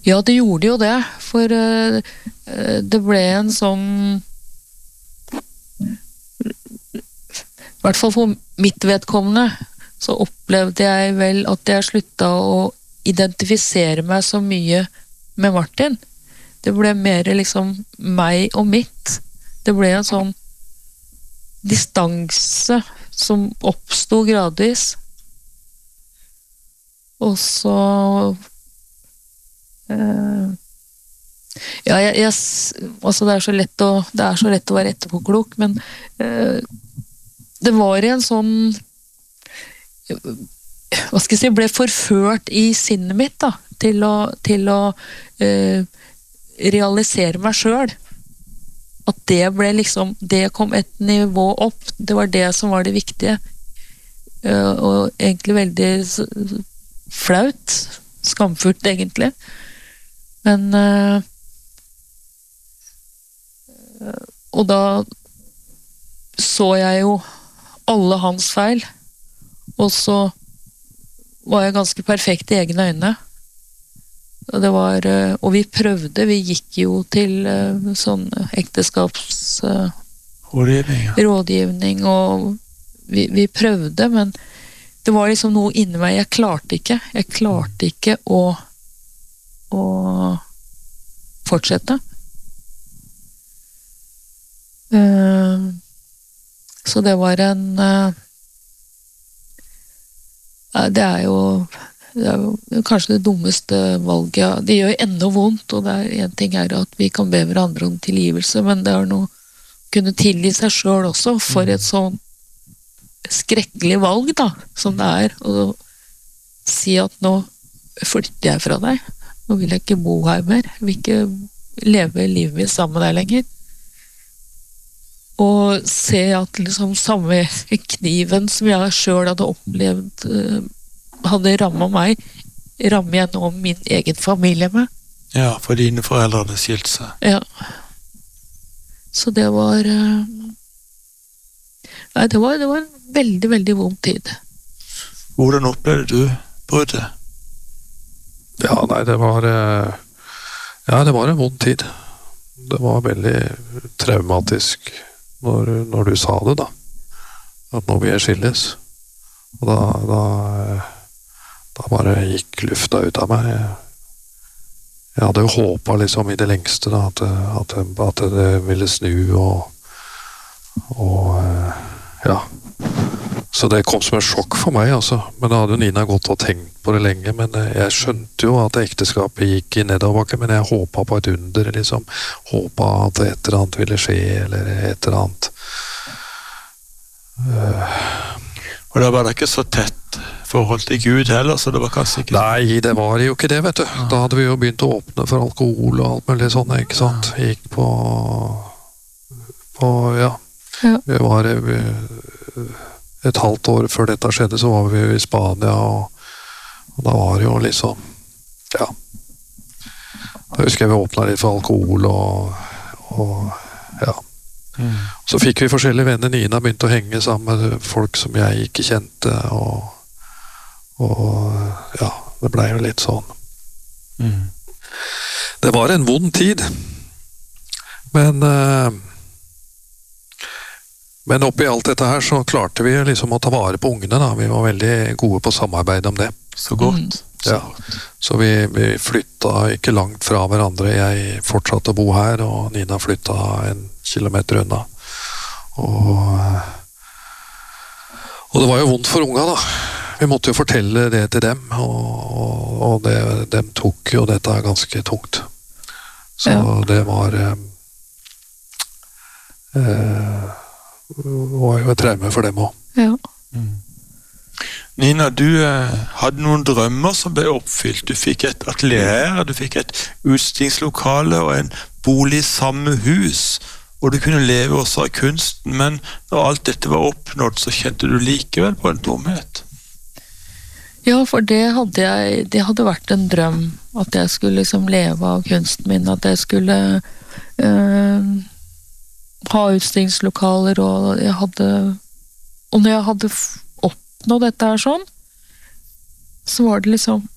Ja, det gjorde jo det, for det ble en sånn, i hvert fall for mitt vedkommende, så opplevde jeg vel at jeg sluttet å identifisere meg så mye med Martin. Det ble mer liksom meg og mitt. Det ble en sånn distanse som oppstod gradvis. Og så ja, altså det er så lett å være etterpåklok, men det var en sånn, hva skal jeg si, ble forført i sinnet mitt da, til å realisere meg selv. At det ble liksom, det kom et nivå opp, det var det som var det viktige. Og egentlig veldig flaut, skamfullt egentlig. Men og da så jeg jo alle hans feil, og så var jeg ganske perfekt i egne øyne. Og det var, og vi prøvde, vi gikk jo til sånn rådgivning, og vi prøvde, men det var liksom noe inni meg, jeg klarte ikke å fortsette. Så det var det er jo kanskje det dummeste valget. Det gjør enda vondt, og en ting er at vi kan be hverandre om tilgivelse, men det er noe å kunne tilgi seg selv også, for et sånn skrekkelig valg da, som det er, å si at nå flytter jeg fra deg, nå vil jeg ikke bo her mer, jeg vil ikke leve livet mitt sammen med deg lenger. Og se at liksom samme kniven som jeg selv hadde opplevd hadde rammet meg, rammet jeg nå min egen familie med. Ja, for dine foreldre hadde skilt seg. Ja. Så det var nei, det var en veldig, veldig vond tid. Hvordan opplevde du bruddet? Ja, nei, det var en vond tid. Det var veldig traumatisk når du sa det da, at nå vil jeg skilles. Og da bare gikk lufta ut av meg. Jeg hadde jo håpet liksom i det lengste da, at det ville snu og ja. Så det kom som en sjokk for meg, altså. Men da hadde jo Nina gått og tenkt på det lenge, men jeg skjønte jo at ekteskapet gikk i nedoverbakke, men jeg håpet på et under, liksom. Håpet at et eller annet ville skje, eller et eller annet. Og da var det ikke så tett forhold til Gud heller, så det var kanskje ikke... Nei, det var jo ikke det, vet du. Da hadde vi jo begynt å åpne for alkohol og alt mulig sånn, ikke sant? Gikk på ja. Vi var et halvt år før dette skjedde, så var vi i Spania, og da var det jo liksom, ja. Da husker jeg vi åpnet litt for alkohol, og ja. Så fikk vi forskjellige venner. Nina begynte å henge sammen med folk som jeg ikke kjente, og ja, det ble jo litt sånn. Det var en vond tid, men oppi alt dette her så klarte vi liksom å ta vare på ungene da. Vi var veldig gode på samarbeid om det. Så godt. Ja. Så vi flyttet ikke langt fra hverandre. Jeg fortsatte å bo her, og Nina flyttet 1 kilometer unna. Og det var jo vondt for unga da. Vi måtte jo fortelle det til dem, og dem tok jo dette ganske tungt. Så det var jo et traume for dem også. Ja. Nina, du hadde noen drømmer som ble oppfylt. Du fikk et atelier, du fikk et utstillingslokale og en bolig i samme hus, og du kunne leve også av kunsten, men når alt dette var oppnådd, så kjente du likevel på en tomhet. Ja, for det hadde vært en drøm, at jeg skulle liksom leve av kunsten min, at jeg skulle ha utstillingslokaler, og når jeg hadde oppnådd dette her sånn, så var det liksom